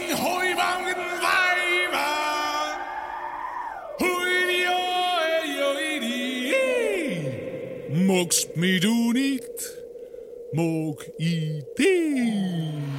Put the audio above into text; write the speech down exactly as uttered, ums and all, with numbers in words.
hooiwangen Weiber. Hui, oi, oi, di. Magst mi du nicht, mag ich dich.